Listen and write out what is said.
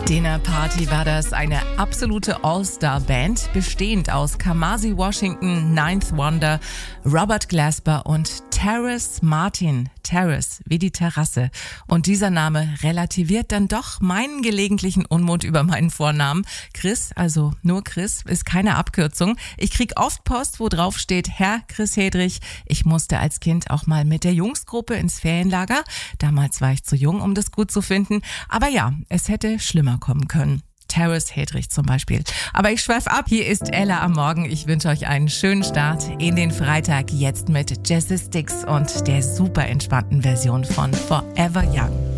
Dinner Party war das, eine absolute All-Star-Band, bestehend aus Kamasi Washington, Ninth Wonder, Robert Glasper und Terrace Martin. Terrace, wie die Terrasse. Und dieser Name relativiert dann doch meinen gelegentlichen Unmut über meinen Vornamen. Chris, also nur Chris, ist keine Abkürzung. Ich krieg oft Post, wo drauf steht, Herr Chris Hedrich. Ich musste als Kind auch mal mit der Jungsgruppe ins Ferienlager. Damals war ich zu jung, um das gut zu finden. Aber ja, es hätte schlimmer kommen können. Terrace Hedrich zum Beispiel. Aber ich schweife ab. Hier ist Ella am Morgen. Ich wünsche euch einen schönen Start in den Freitag. Jetzt mit Jesse Sticks und der super entspannten Version von Forever Young.